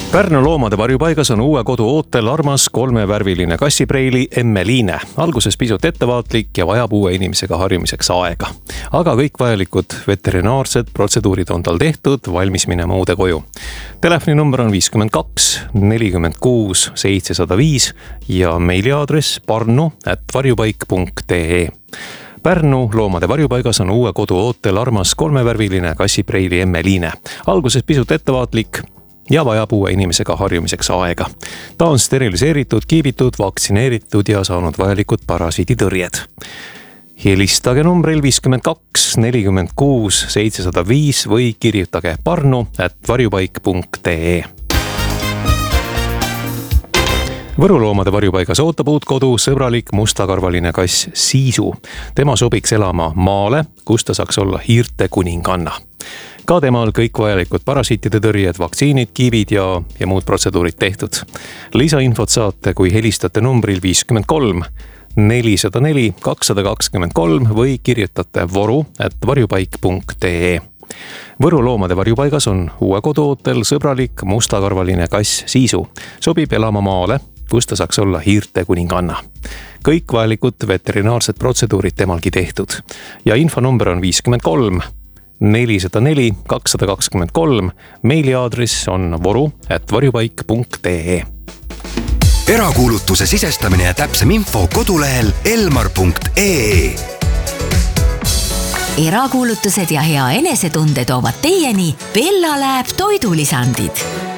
Pärnu loomade varjupaigas on uue kodu ootel armas kolmevärviline kassipreili Emmeliine. Alguses pisut ettevaatlik ja vajab uue inimesega harjumiseks aega. Aga kõik vajalikud veterinaarsed protseduurid on tal tehtud, valmis minema uude koju. Telefoninumber on 52 46 705 ja meiliaadress parnu@varjupaik.ee. Pärnu loomade varjupaigas on uue kodu ootel armas kolmevärviline kassipreili Emmeliine. Alguses pisut ettevaatlik ja vajab uue inimesega harjumiseks aega. Ta on steriliseeritud, kiibitud, vaktsineeritud ja saanud vajalikud parasiiditõrjed. Helistage numbril 52 46 705 või kirjutage parnu@varjupaik.ee. Võru loomade varjupaigas ootab uut kodu sõbralik mustakarvaline kass Siisu. Tema sobiks elama maale, kus ta saaks olla hiirte kuninganna. Ka temal kõik vajalikud parasiitide tõrjed, vaktsiinid, kiibid ja muud protseduurid tehtud. Lisainfot saate, kui helistate numbril 53 404 223 või kirjutate voru@varjupaik.ee. Võru loomade varjupaigas on uue kodu ootel sõbralik mustakarvaline kass Siisu. Sobib elama maale, kus ta saaks olla hiirte kuninganna. Kõik vajalikud veterinaarsed protseduurid temalgi tehtud. Ja infonumber on 53 404 223, meiliaadress on voru@varjupaik.ee. Erakuulutuse sisestamine ja täpsem info kodulehel elmar.ee. Erakuulutused ja hea enesetunde toovad teieni Bella Lab toidulisandid.